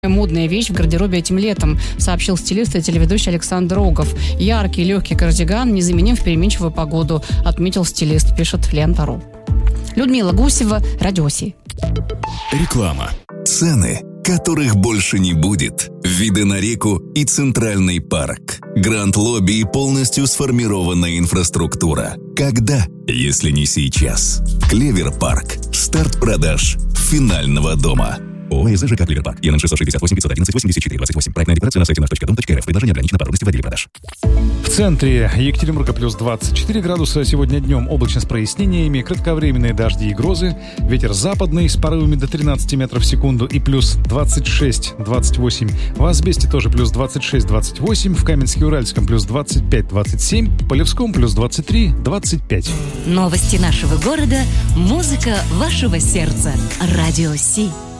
Модная вещь в гардеробе этим летом, сообщил стилист и телеведущий Александр Рогов. Яркий, легкий кардиган незаменим в переменчивую погоду, отметил стилист, пишет Лента.ру. Людмила Гусева, Радио Си. Реклама. Цены, которых больше не будет. Виды на реку и Центральный парк. Гранд-лобби и полностью сформированная инфраструктура. Когда, если не сейчас? Клевер Парк. Старт продаж финального дома. ООО ЖК «Клевер Парк». ЕНН 668 511 84 28. Проектная декларация на сайте nаш.дом.рф. Предложение ограничено по родности в отделе продаж. В центре Екатеринбурга плюс 24 градуса. Сегодня днем облачно с прояснениями, кратковременные дожди и грозы. Ветер западный с порывами до 13 метров в секунду и плюс 26-28. В Асбесте тоже плюс 26-28. В Каменске-Уральском плюс 25-27. В Полевском плюс 23-25. Новости нашего города. Музыка вашего сердца. Радио Си.